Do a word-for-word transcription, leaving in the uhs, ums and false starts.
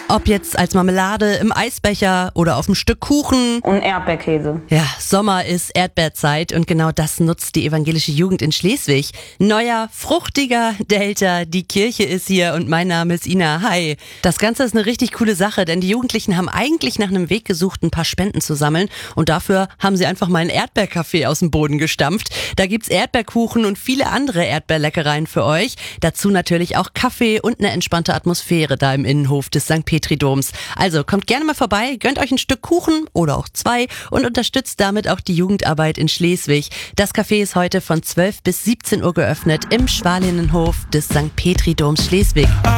Ob jetzt als Marmelade, im Eisbecher oder auf einem Stück Kuchen. Und Erdbeerkäse. Ja, Sommer ist Erdbeerzeit und genau das nutzt die evangelische Jugend in Schleswig. Neuer, fruchtiger Delta, die Kirche ist hier und mein Name ist Ina. Hi. Das Ganze ist eine richtig coole Sache, denn die Jugendlichen haben eigentlich nach einem Weg gesucht, ein paar Spenden zu sammeln und dafür haben sie einfach mal einen Erdbeerkaffee aus dem Boden gestampft. Da gibt's Erdbeerkuchen und viele andere Erdbeerleckereien für euch. Dazu natürlich auch Kaffee und eine entspannte Atmosphäre da im Innenhof des Sankt Petridoms. Also kommt gerne mal vorbei, gönnt euch ein Stück Kuchen oder auch zwei und unterstützt damit auch die Jugendarbeit in Schleswig. Das Café ist heute von zwölf bis siebzehn Uhr geöffnet im Schwalinnenhof des Sankt Petridoms Schleswig.